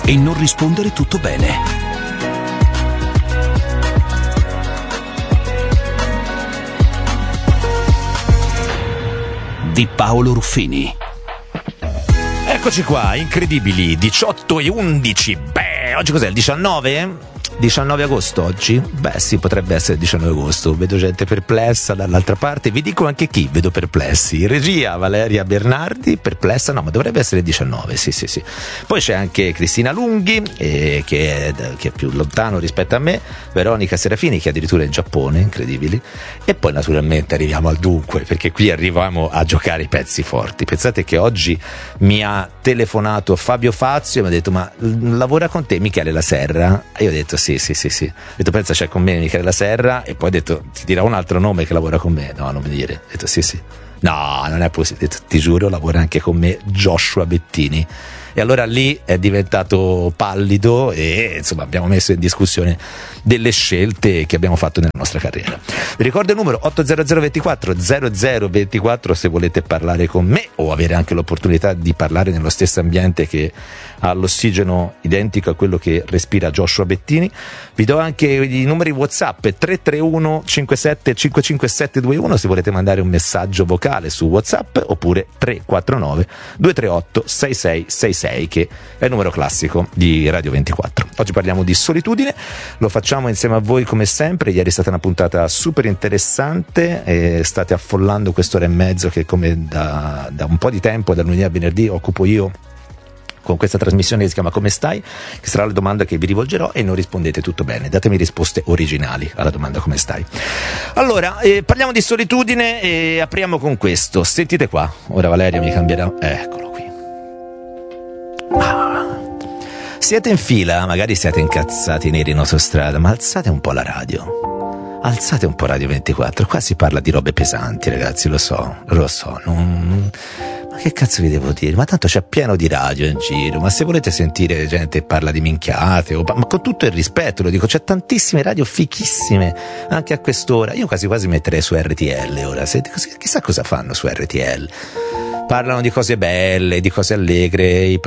e non rispondere tutto bene. Di Paolo Ruffini. Eccoci qua, incredibili, 18 e 11. Beh, oggi cos'è, il 19? 19 agosto oggi? Beh sì, potrebbe essere il 19 agosto. Vedo gente perplessa dall'altra parte. Vi dico anche chi vedo perplessi. Regia Valeria Bernardi, perplessa. No, ma dovrebbe essere il 19, sì. Poi c'è anche Cristina Lunghi, che è più lontano rispetto a me. Veronica Serafini, che addirittura è in Giappone, incredibili. E poi naturalmente arriviamo al dunque, perché qui arriviamo a giocare i pezzi forti. Pensate che oggi mi ha telefonato Fabio Fazio e mi ha detto: ma lavora con te Michele La Serra? E io ho detto sì. Ho detto: pensa, c'è con me Michele La Serra. E poi ho detto: ti dirà un altro nome che lavora con me? No, non mi dire. Ho detto sì. No, non è possibile. Ho detto: ti giuro, lavora anche con me Joshua Bettini. E allora lì è diventato pallido e insomma abbiamo messo in discussione delle scelte che abbiamo fatto nella nostra carriera. Vi ricordo il numero 80024 0024 se volete parlare con me o avere anche l'opportunità di parlare nello stesso ambiente che ha l'ossigeno identico a quello che respira Joshua Bettini. Vi do anche i numeri WhatsApp 331 57 55721 se volete mandare un messaggio vocale su WhatsApp, oppure 349 238 6666 che è il numero classico di Radio 24. Oggi parliamo di solitudine, lo facciamo insieme a voi come sempre. Ieri è stata una puntata super interessante e state affollando quest'ora e mezzo che, come da un po' di tempo, dal lunedì a venerdì, occupo io con questa trasmissione che si chiama Come stai? Che sarà la domanda che vi rivolgerò e non rispondete tutto bene, datemi risposte originali alla domanda come stai. Allora, parliamo di solitudine e apriamo con questo. Sentite qua, ora Valeria mi cambierà, eccolo qui. Siete in fila, magari siete incazzati neri in autostrada, ma alzate un po' la radio, alzate un po' Radio 24, qua si parla di robe pesanti, ragazzi, lo so, ma che cazzo vi devo dire? Ma tanto c'è pieno di radio in giro, ma se volete sentire gente che parla di minchiate, ma con tutto il rispetto lo dico, c'è tantissime radio fichissime anche a quest'ora. Io quasi metterei su RTL ora, chissà cosa fanno su RTL. Parlano di cose belle, di cose allegre,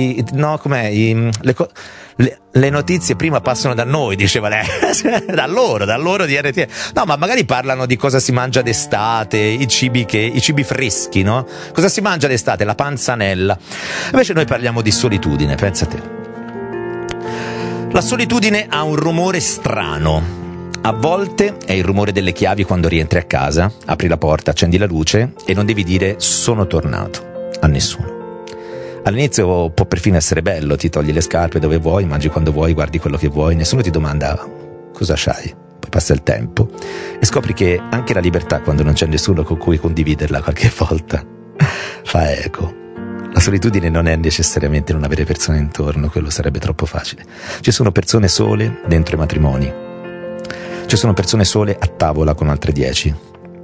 le notizie prima passano da noi, diceva lei, da loro di RTL. No, ma magari parlano di cosa si mangia d'estate, i cibi freschi, no? Cosa si mangia d'estate? La panzanella. Invece noi parliamo di solitudine, pensa te. La solitudine ha un rumore strano. A volte è il rumore delle chiavi quando rientri a casa, apri la porta, accendi la luce e non devi dire sono tornato a nessuno. All'inizio può perfino essere bello, ti togli le scarpe dove vuoi, mangi quando vuoi, guardi quello che vuoi, nessuno ti domanda cosa c'hai. Poi passa il tempo e scopri che anche la libertà, quando non c'è nessuno con cui condividerla qualche volta, fa eco. La solitudine non è necessariamente non avere persone intorno, quello sarebbe troppo facile. Ci sono persone sole dentro i matrimoni. Ci sono persone sole a tavola con altre 10.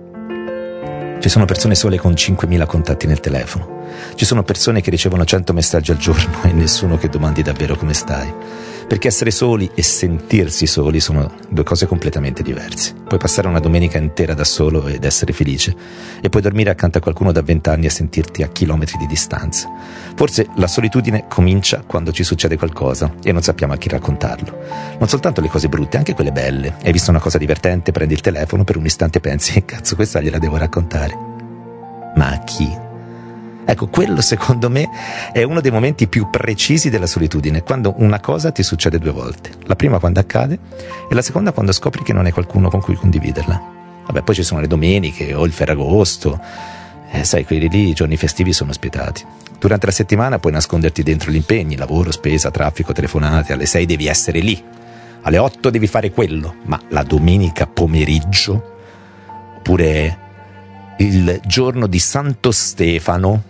Ci sono persone sole con 5.000 contatti nel telefono. Ci sono persone che ricevono 100 messaggi al giorno e nessuno che domandi davvero come stai. Perché essere soli e sentirsi soli sono due cose completamente diverse. Puoi passare una domenica intera da solo ed essere felice, e puoi dormire accanto a qualcuno da 20 anni e sentirti a chilometri di distanza. Forse la solitudine comincia quando ci succede qualcosa e non sappiamo a chi raccontarlo. Non soltanto le cose brutte, anche quelle belle. Hai visto una cosa divertente, prendi il telefono, per un istante pensi cazzo, questa gliela devo raccontare. Ma a chi? Ecco, quello secondo me è uno dei momenti più precisi della solitudine, quando una cosa ti succede due volte. La prima quando accade e la seconda quando scopri che non hai qualcuno con cui condividerla. Vabbè, poi ci sono le domeniche o il Ferragosto, sai, quelli lì, i giorni festivi sono spietati. Durante la settimana puoi nasconderti dentro gli impegni, lavoro, spesa, traffico, telefonate, alle 6 devi essere lì, alle 8 devi fare quello, ma la domenica pomeriggio, oppure il giorno di Santo Stefano,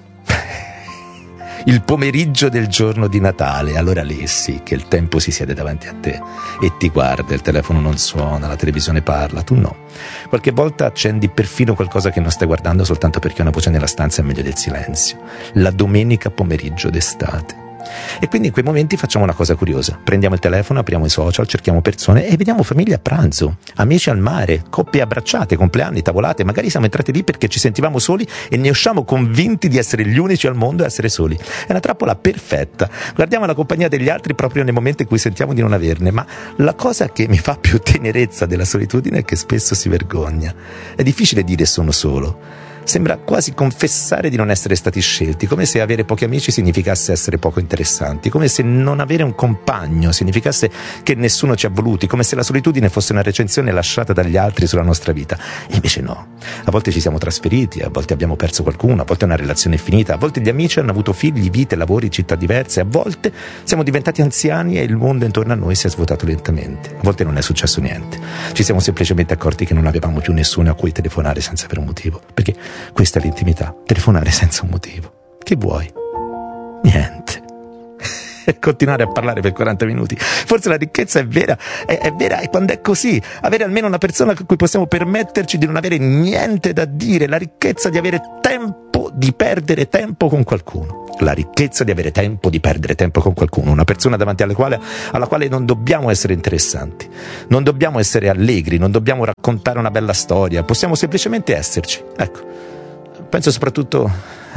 il pomeriggio del giorno di Natale, allora lì sì che il tempo si siede davanti a te e ti guarda, il telefono non suona, la televisione parla, tu no. Qualche volta accendi perfino qualcosa che non stai guardando soltanto perché una voce nella stanza è meglio del silenzio. La domenica pomeriggio d'estate. E quindi in quei momenti facciamo una cosa curiosa: prendiamo il telefono, apriamo i social, cerchiamo persone e vediamo famiglie a pranzo, amici al mare, coppie abbracciate, compleanni, tavolate. Magari siamo entrati lì perché ci sentivamo soli e ne usciamo convinti di essere gli unici al mondo a essere soli. È una trappola perfetta. Guardiamo la compagnia degli altri proprio nel momento in cui sentiamo di non averne. Ma la cosa che mi fa più tenerezza della solitudine è che spesso si vergogna. È difficile dire sono solo. Sembra quasi confessare di non essere stati scelti, come se avere pochi amici significasse essere poco interessanti, come se non avere un compagno significasse che nessuno ci ha voluti, come se la solitudine fosse una recensione lasciata dagli altri sulla nostra vita. E invece no. A volte ci siamo trasferiti, a volte abbiamo perso qualcuno, a volte una relazione è finita, a volte gli amici hanno avuto figli, vite, lavori, città diverse, a volte siamo diventati anziani e il mondo intorno a noi si è svuotato lentamente. A volte non è successo niente. Ci siamo semplicemente accorti che non avevamo più nessuno a cui telefonare senza avere un motivo. Perché questa è l'intimità, telefonare senza un motivo. Che vuoi? Niente. E continuare a parlare per 40 minuti. Forse la ricchezza è vera è quando è così. Avere almeno una persona con cui possiamo permetterci di non avere niente da dire. La ricchezza di avere tempo di perdere tempo con qualcuno. La ricchezza di avere tempo di perdere tempo con qualcuno. Una persona davanti alla quale non dobbiamo essere interessanti. Non dobbiamo essere allegri, non dobbiamo raccontare una bella storia. Possiamo semplicemente esserci. Ecco. Penso soprattutto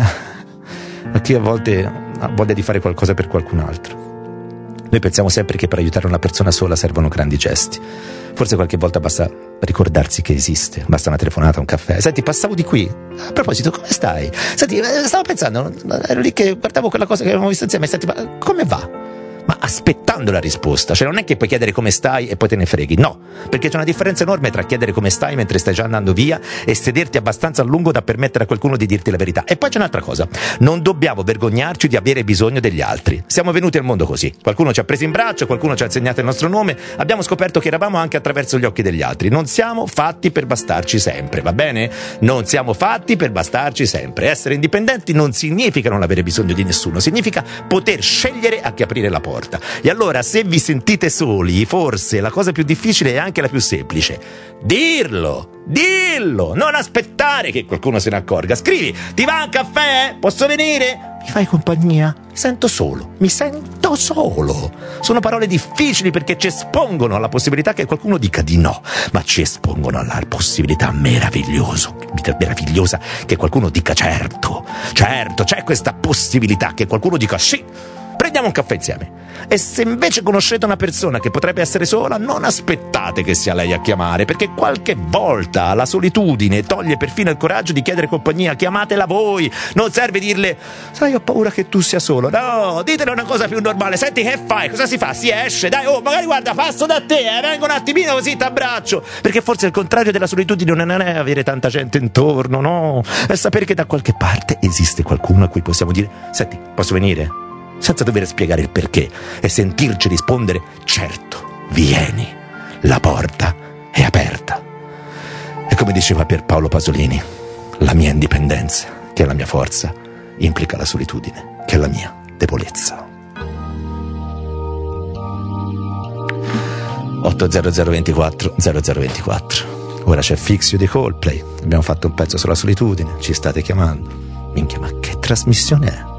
a chi a volte ha voglia di fare qualcosa per qualcun altro. Noi pensiamo sempre che per aiutare una persona sola servono grandi gesti. Forse qualche volta basta ricordarsi che esiste, basta una telefonata, un caffè. Senti, passavo di qui. A proposito, come stai? Senti, stavo pensando, ero lì che guardavo quella cosa che avevamo visto insieme. Senti, ma come va? Ma aspettando la risposta, cioè non è che puoi chiedere come stai e poi te ne freghi, no, perché c'è una differenza enorme tra chiedere come stai mentre stai già andando via e sederti abbastanza a lungo da permettere a qualcuno di dirti la verità. E poi c'è un'altra cosa: non dobbiamo vergognarci di avere bisogno degli altri. Siamo venuti al mondo così, qualcuno ci ha preso in braccio, qualcuno ci ha insegnato il nostro nome, abbiamo scoperto che eravamo anche attraverso gli occhi degli altri. Non siamo fatti per bastarci sempre, va bene? Non siamo fatti per bastarci sempre. Essere indipendenti non significa non avere bisogno di nessuno, significa poter scegliere a chi aprire la porta. E allora, se vi sentite soli, forse la cosa più difficile è anche la più semplice: dillo, non aspettare che qualcuno se ne accorga. Scrivi: ti va un caffè? Posso venire? Mi fai compagnia? Mi sento solo. Sono parole difficili perché ci espongono alla possibilità che qualcuno dica di no, ma ci espongono alla possibilità meravigliosa che qualcuno dica certo, c'è questa possibilità che qualcuno dica sì. Prendiamo un caffè insieme. E se invece conoscete una persona che potrebbe essere sola, non aspettate che sia lei a chiamare, perché qualche volta la solitudine toglie perfino il coraggio di chiedere compagnia. Chiamatela voi. Non serve dirle: sai, ho paura che tu sia solo. No, ditele una cosa più normale: senti, che fai? Cosa si fa? Si esce? Dai, magari guarda, passo da te, vengo un attimino così t'abbraccio. Perché forse il contrario della solitudine non è avere tanta gente intorno, no, è sapere che da qualche parte esiste qualcuno a cui possiamo dire: senti, posso venire? Senza dover spiegare il perché e sentirci rispondere: certo, vieni, la porta è aperta. E come diceva Pierpaolo Pasolini, la mia indipendenza, che è la mia forza, implica la solitudine, che è la mia debolezza. 80024 0024. Ora c'è Fix You di Coldplay. Abbiamo fatto un pezzo sulla solitudine, ci state chiamando. Minchia, ma che trasmissione è?